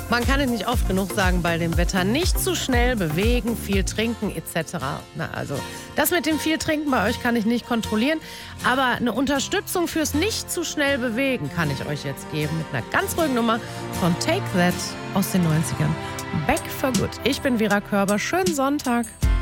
Man kann es nicht oft genug sagen bei dem Wetter. Nicht zu schnell bewegen, viel trinken etc. Na, also das mit dem viel Trinken bei euch kann ich nicht kontrollieren. Aber eine Unterstützung fürs nicht zu schnell bewegen kann ich euch jetzt geben mit einer ganz ruhigen Nummer von Take That aus den 90ern. Back for Good. Ich bin Vera Körber. Schönen Sonntag.